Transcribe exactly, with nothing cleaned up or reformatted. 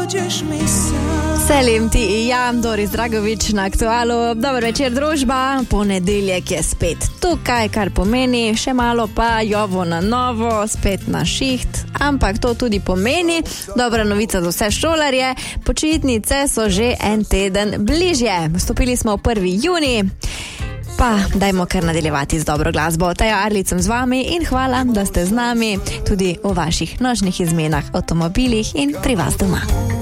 Selim ti i ja, Doris Dragovič na Aktualu. Dober večer, družba. Ponedeljek je spet tukaj, kar pomeni še malo pa jovo na novo, spet na šiht. Ampak to tudi pomeni dobra novica za vse šolarje. Počitnice so že en teden bližje. Vstopili smo v prvi junij. Pa dajmo kar nadaljevati z dobro glasbo. Taja Arlic sem z vami in hvala, da ste z nami tudi v vaših nočnih izmenah, avtomobilih in pri vas doma.